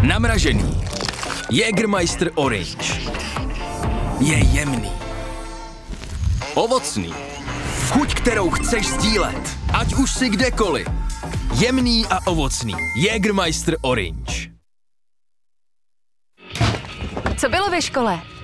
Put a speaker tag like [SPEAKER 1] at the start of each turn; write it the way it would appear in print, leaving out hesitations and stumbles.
[SPEAKER 1] Namražený. Jägermeister Orange. Je jemný. Ovocný. Chuť, kterou chceš sdílet. Ať už si kdekoliv. Jemný a ovocný. Jägermeister Orange.
[SPEAKER 2] Co bylo ve škole?